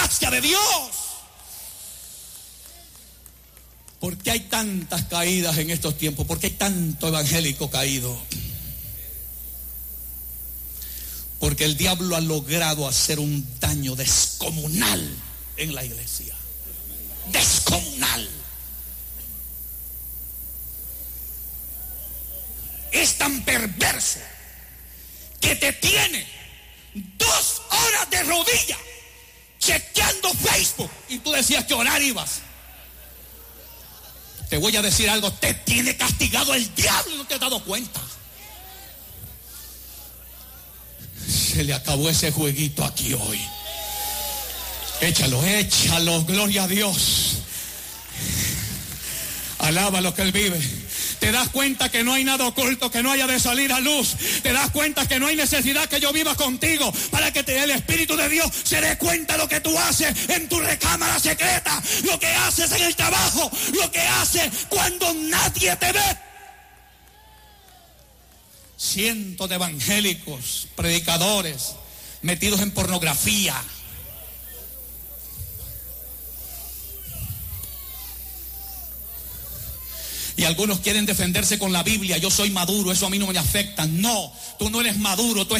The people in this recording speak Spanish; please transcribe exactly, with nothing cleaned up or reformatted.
gracia de Dios. ¿Por qué hay tantas caídas en estos tiempos? ¿Por qué hay tanto evangélico caído? Porque el diablo ha logrado hacer un daño descomunal en la iglesia. Descomunal. Es tan perverso que te tiene dos horas de rodilla chequeando Facebook y tú decías que orar ibas. Te voy a decir algo, te tiene castigado el diablo y no te has dado cuenta. Se le acabó ese jueguito aquí hoy. Échalo, échalo, gloria a Dios. Alaba lo que Él vive. Te das cuenta que no hay nada oculto que no haya de salir a luz. Te das cuenta que no hay necesidad que yo viva contigo para que te, el Espíritu de Dios se dé cuenta de lo que tú haces en tu recámara secreta, lo que haces en el trabajo, lo que haces cuando nadie te ve. Cientos de evangélicos, predicadores, metidos en pornografía. Y algunos quieren defenderse con la Biblia. Yo soy maduro, eso a mí no me afecta. No, tú no eres maduro, tú